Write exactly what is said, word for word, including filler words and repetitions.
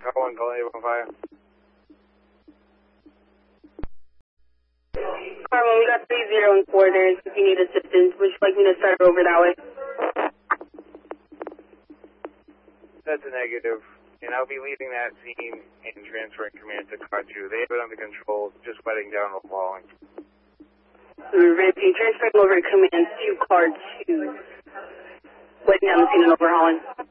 Car one, calling eight one five. Car one, we got three zero in quarters. If you need assistance, would you like me to start over that way? That's a negative. And I'll be leaving that scene and transferring command to car two. They have it under control, just wetting down the falling. Repeat, transferring over command to car two. Wetting down the scene and overhauling.